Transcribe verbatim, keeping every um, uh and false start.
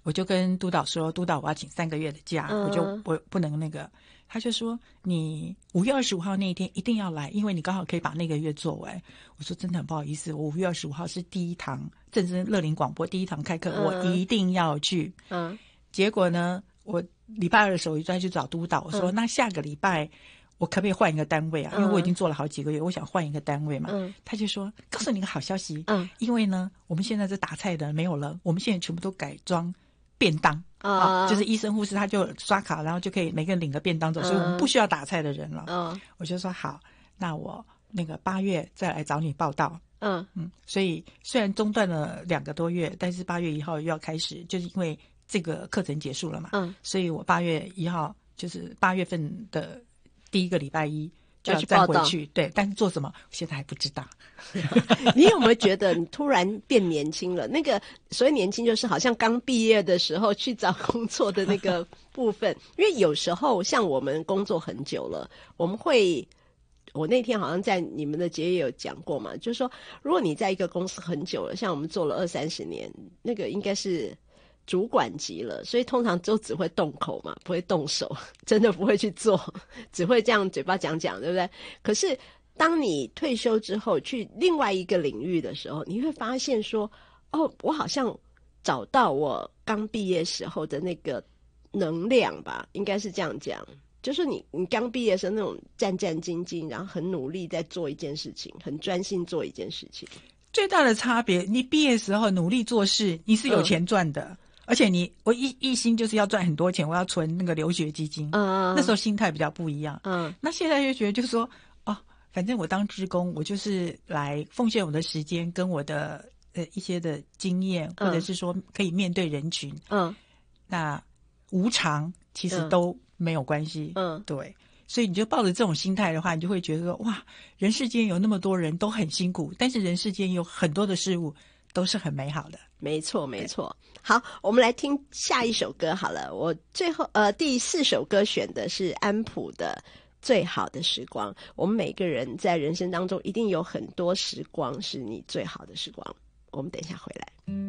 我就跟督导说，督导我要请三个月的假， 嗯、 我就我不能那个。他就说你五月二十五号那一天一定要来，因为你刚好可以把那个月做完。我说真的很不好意思，我五月二十五号是第一堂政治乐龄广播第一堂开课， 嗯、 我一定要去。 嗯， 结果呢，我礼拜二的时候我就再去找督导，我说、嗯、那下个礼拜我可不可以换一个单位啊？因为我已经做了好几个月，我想换一个单位嘛。嗯，他就说告诉你个好消息，嗯，因为呢我们现在这打菜的没有了，我们现在全部都改装便当。啊，就是医生护士他就刷卡，然后就可以每个人领个便当走，嗯、所以我们不需要打菜的人了。嗯，我就说好，那我那个八月再来找你报到。嗯嗯，所以虽然中断了两个多月，但是八月一号又要开始，就是因为这个课程结束了嘛。嗯，所以我八月一号就是八月份的第一个礼拜一。就要再回去，对，但是做什么现在还不知道。 你有没有觉得你突然变年轻了？那个所谓年轻，就是好像刚毕业的时候去找工作的那个部分。因为有时候像我们工作很久了，我们会，我那天好像在你们的节也有讲过嘛，就是说，如果你在一个公司很久了，像我们做了二三十年，那个应该是主管级了，所以通常都只会动口嘛，不会动手，真的不会去做，只会这样嘴巴讲讲，对不对？可是当你退休之后去另外一个领域的时候，你会发现说，哦，我好像找到我刚毕业时候的那个能量吧，应该是这样讲，就是你你刚毕业的时候那种战战兢兢，然后很努力在做一件事情，很专心做一件事情。 最大的差别，你毕业的时候努力做事，你是有钱赚的。嗯，而且你我一一心就是要赚很多钱，我要存那个留学基金。嗯，那时候心态比较不一样。嗯，那现在就觉得就是说，哦，反正我当志工，我就是来奉献我的时间跟我的呃一些的经验，或者是说可以面对人群。嗯，那无偿其实都没有关系。嗯，对，所以你就抱着这种心态的话，你就会觉得说，哇，人世间有那么多人都很辛苦，但是人世间有很多的事物都是很美好的。 没错没错。好，我们来听下一首歌好了。我最后呃第四首歌选的是安普的最好的时光。我们每个人在人生当中一定有很多时光是你最好的时光。我们等一下回来。